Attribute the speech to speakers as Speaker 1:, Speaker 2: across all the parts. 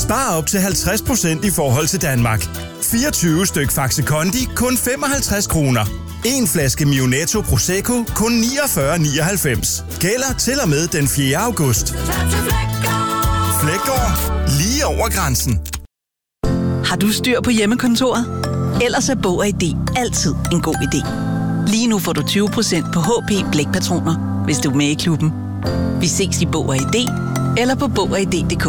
Speaker 1: Spar op til 50% i forhold til Danmark. 24 styk Faxe Kondi kun 55 kroner. En flaske Mio Netto Prosecco kun 49,99. Gælder til og med den 4. august. Fleggaard. Lige over grænsen.
Speaker 2: Har du styr på hjemmekontoret? Ellers er Bog & ID altid en god idé. Lige nu får du 20% på HP blækpatroner, hvis du er med i klubben. Vi ses i Bog & ID eller på bogid.dk.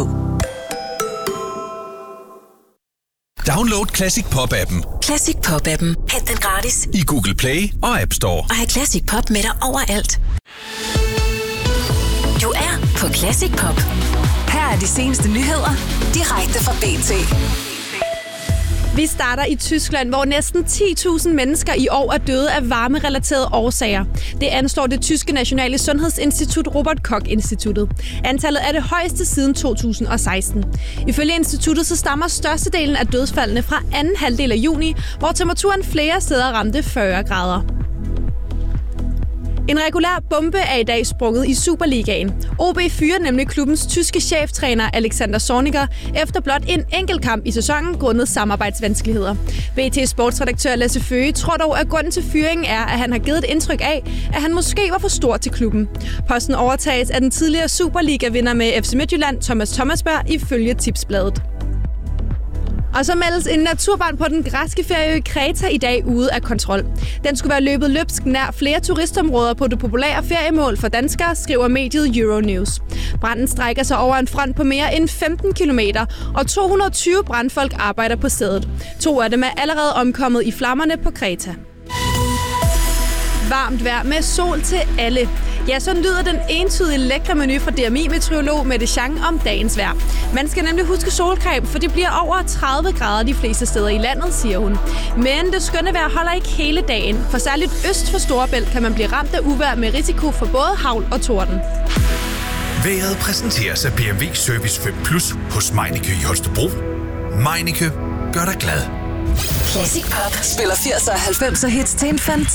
Speaker 3: Download Classic Pop-appen.
Speaker 4: Classic Pop-appen. Hent den gratis
Speaker 3: I Google Play og App Store.
Speaker 4: Og have Classic Pop med dig overalt. Du er på Classic Pop. Her er de seneste nyheder, direkte fra BT.
Speaker 5: Vi starter i Tyskland, hvor næsten 10.000 mennesker i år er døde af varmerelaterede årsager. Det anslår det tyske nationale sundhedsinstitut Robert Koch-instituttet. Antallet er det højeste siden 2016. Ifølge instituttet så stammer størstedelen af dødsfaldene fra anden halvdel af juni, hvor temperaturen flere steder ramte 40 grader. En regulær bombe er i dag sprunget i Superligaen. OB fyrer nemlig klubbens tyske cheftræner Alexander Zorniger efter blot en enkelt kamp i sæsonen grundet samarbejdsvanskeligheder. BT sportsredaktør Lasse Føge tror dog, at grunden til fyringen er, at han har givet et indtryk af, at han måske var for stor til klubben. Posten overtages af den tidligere Superliga-vinder med FC Midtjylland, Thomas Thomasberg, ifølge Tipsbladet. Og så meldes en naturbrand på den græske ferieø Kreta i dag ude af kontrol. Den skulle være løbet løbsk nær flere turistområder på det populære feriemål for danskere, skriver mediet Euronews. Branden strækker sig over en front på mere end 15 kilometer, og 220 brandfolk arbejder på stedet. 2 af dem er allerede omkommet i flammerne på Kreta. Varmt vejr med sol til alle. Ja, så lyder den entydige lækre menu fra DMI-meteorolog Mette Chang om dagens vejr. Man skal nemlig huske solcreme, for det bliver over 30 grader de fleste steder i landet, siger hun. Men det skønne vejr holder ikke hele dagen, for særligt øst for Storebælt kan man blive ramt af uvejr med risiko for både hagl og torden.
Speaker 3: Vejret præsenteres af BMW Service 5 Plus hos Meineke i Holstebro. Meineke gør dig glad.
Speaker 4: Classic Pop spiller 80'er og 90'er hits til en fantastisk